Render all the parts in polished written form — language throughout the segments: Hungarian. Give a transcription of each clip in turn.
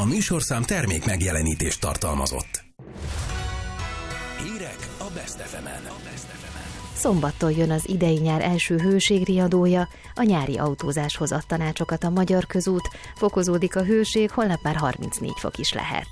A műsorszám termék megjelenítést tartalmazott. Hírek a Best FM-en. Szombattól jön az idei nyár első hőségriadója, a nyári autózáshoz ad tanácsokat a Magyar Közút, fokozódik a hőség, holnap már 34 fok is lehet.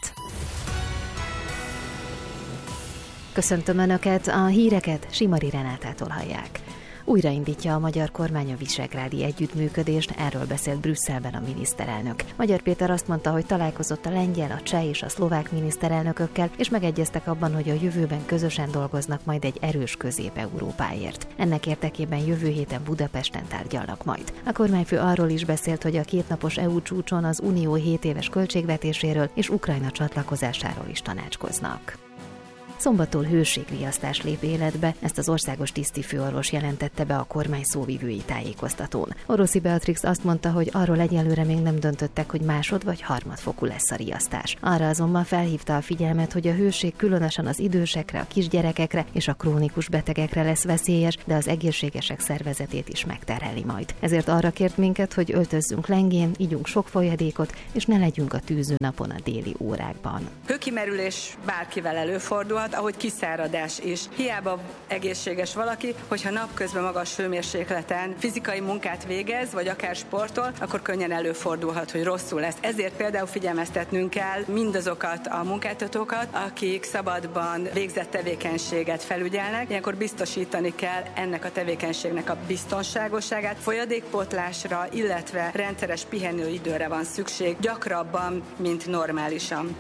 Köszöntöm Önöket, a híreket Simari Renátától hallják. Újraindítja a magyar kormány a visegrádi együttműködést, erről beszélt Brüsszelben a miniszterelnök. Magyar Péter azt mondta, hogy találkozott a lengyel, a cseh és a szlovák miniszterelnökökkel, és megegyeztek abban, hogy a jövőben közösen dolgoznak majd egy erős Közép-Európáért. Ennek érdekében jövő héten Budapesten tárgyalnak majd. A kormányfő arról is beszélt, hogy a kétnapos EU csúcson az Unió 7 éves költségvetéséről és Ukrajna csatlakozásáról is tanácskoznak. Szombattól hőségriasztás lép életbe, ezt az országos tisztifőorvos jelentette be a kormány szóvivői tájékoztatón. Oroszi Beatrix azt mondta, hogy arról egyelőre még nem döntöttek, hogy másod vagy harmadfokú lesz a riasztás. Arra azonban felhívta a figyelmet, hogy a hőség különösen az idősekre, a kisgyerekekre és a krónikus betegekre lesz veszélyes, de az egészségesek szervezetét is megterheli majd. Ezért arra kért minket, hogy öltözzünk lengén, igyunk sok folyadékot, és ne legyünk a tűző napon a déli órákban. Hőkimerülés bárkivel előfordulhat, ahogy kiszáradás is. Hiába egészséges valaki, hogyha napközben magas hőmérsékleten fizikai munkát végez, vagy akár sportol, akkor könnyen előfordulhat, hogy rosszul lesz. Ezért például figyelmeztetnünk kell mindazokat a munkáltatókat, akik szabadban végzett tevékenységet felügyelnek. Ilyenkor biztosítani kell ennek a tevékenységnek a biztonságosságát. Folyadékpótlásra, illetve rendszeres pihenőidőre van szükség, gyakrabban, mint normálisan.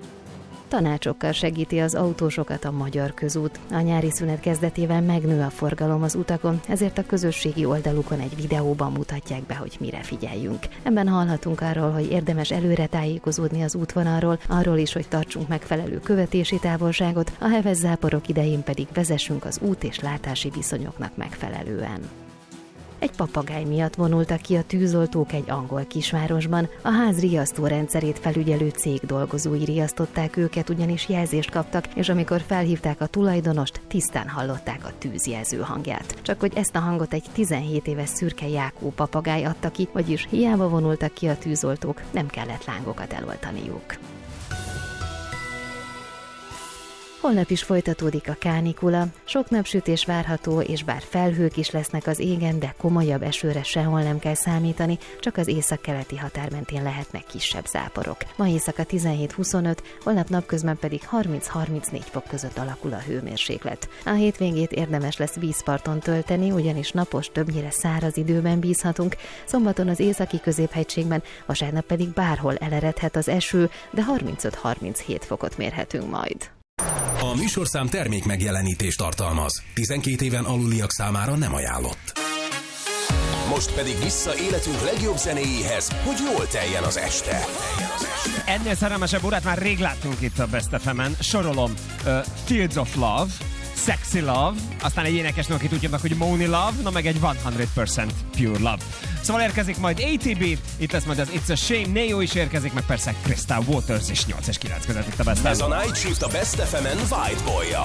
Tanácsokkal segíti az autósokat a Magyar Közút. A nyári szünet kezdetével megnő a forgalom az utakon, ezért a közösségi oldalukon egy videóban mutatják be, hogy mire figyeljünk. Ebben hallhatunk arról, hogy érdemes előre tájékozódni az útvonalról, arról is, hogy tartsunk megfelelő követési távolságot, a heves záporok idején pedig vezessünk az út- és látási viszonyoknak megfelelően. Egy papagáj miatt vonultak ki a tűzoltók egy angol kisvárosban. A ház riasztórendszerét felügyelő cég dolgozói riasztották őket, ugyanis jelzést kaptak, és amikor felhívták a tulajdonost, tisztán hallották a tűzjelző hangját. Csak hogy ezt a hangot egy 17 éves szürke Jákó papagáj adta ki, vagyis hiába vonultak ki a tűzoltók, nem kellett lángokat eloltaniuk. Holnap is folytatódik a kánikula, sok napsütés várható, és bár felhők is lesznek az égen, de komolyabb esőre sehol nem kell számítani, csak az északkeleti határ mentén lehetnek kisebb záporok. Ma éjszaka 17-25, holnap napközben pedig 30-34 fok között alakul a hőmérséklet. A hétvégét érdemes lesz vízparton tölteni, ugyanis napos, többnyire száraz időben bízhatunk, szombaton az északi középhegységben, vasárnap pedig bárhol eleredhet az eső, de 35-37 fokot mérhetünk majd. A műsorszám termék megjelenítést tartalmaz. 12 éven aluliak számára nem ajánlott. Most pedig vissza életünk legjobb zenéjéhez, hogy jól teljen az este. Ennél szerelmesebb órát már rég láttunk itt a Best FM-en. Sorolom: Fields of Love, Sexy Love, aztán egy énekesnő, akit úgy hívnak, hogy Moni Love, na meg egy 100% Pure Love. Szóval érkezik majd ATB, itt lesz majd az It's a Shame, Neo is érkezik, meg persze Crystal Waters is 8 és 9 között itt a Best FM. Ez a Night Shift a Best FM-en White Boy-jal.